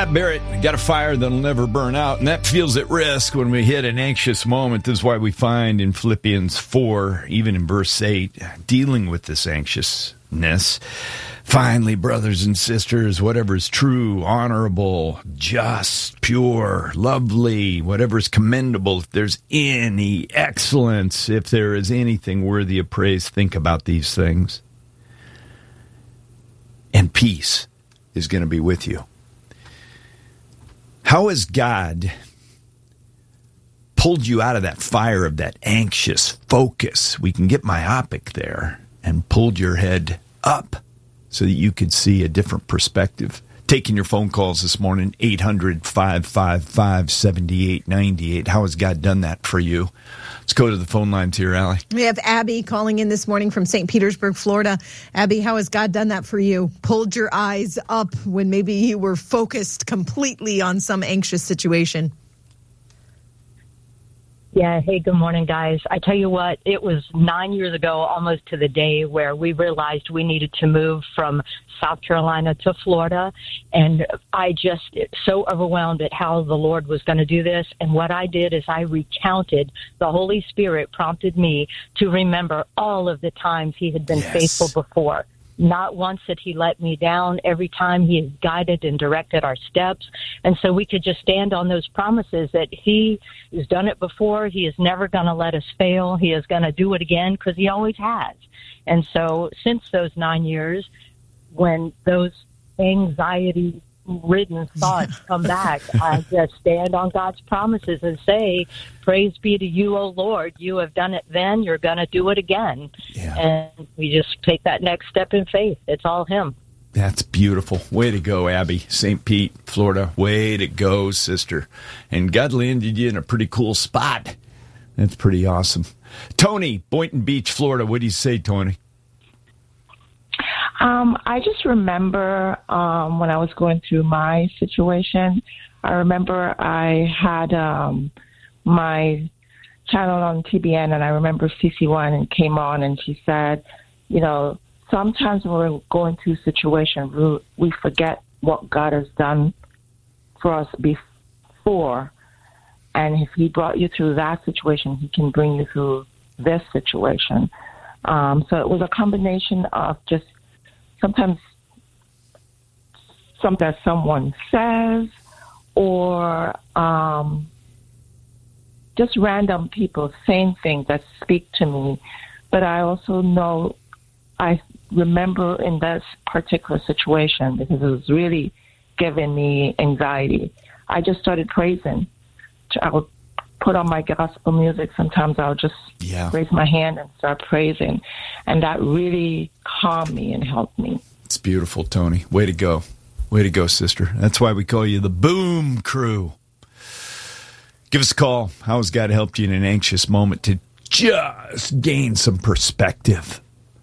Scott Barrett, got a fire that'll never burn out, and that feels at risk when we hit an anxious moment. This is why we find in Philippians 4, even in verse 8, dealing with this anxiousness. Finally, brothers and sisters, whatever is true, honorable, just, pure, lovely, whatever is commendable, if there's any excellence, if there is anything worthy of praise, think about these things. And peace is going to be with you. How has God pulled you out of that fire of that anxious focus? We can get myopic there, and pulled your head up so that you could see a different perspective. Taking your phone calls this morning, 800-555-7898. How has God done that for you? Let's go to the phone lines here, Allie. We have Abby calling in this morning from St. Petersburg, Florida. Abby, how has God done that for you? Pulled your eyes up when maybe you were focused completely on some anxious situation. Yeah. Hey, good morning, guys. I tell you what, it was 9 years ago, almost to the day, where we realized we needed to move from South Carolina to Florida. And I just so overwhelmed at how the Lord was going to do this. And what I did is I recounted. The Holy Spirit prompted me to remember all of the times he had been faithful before. Not once did he let me down. Every time he has guided and directed our steps. And so we could just stand on those promises that he has done it before. He is never going to let us fail. He is going to do it again, because he always has. And so since those 9 years, when those anxiety-ridden thoughts come back, I just stand on God's promises and say, praise be to you, O Lord. You have done it then. You're going to do it again. Yeah. And we just take that next step in faith. It's all him. That's beautiful. Way to go, Abby. St. Pete, Florida. Way to go, sister. And God landed you in a pretty cool spot. That's pretty awesome. Tony, Boynton Beach, Florida. What do you say, Tony? I just remember when I was going through my situation, I remember I had my channel on TBN, and I remember CC1 and came on, and she said, you know, sometimes when we're going through situations, we forget what God has done for us before. And if he brought you through that situation, he can bring you through this situation. So it was a combination of just sometimes something that someone says, or just random people saying things that speak to me. But I also know, I remember in this particular situation, because it was really giving me anxiety, I just started praising. I would put on my gospel music. Sometimes I'll just raise my hand and start praising. And that really calmed me and helped me. It's beautiful, Tony. Way to go. Way to go, sister. That's why we call you the Boom Crew. Give us a call. How has God helped you in an anxious moment to just gain some perspective?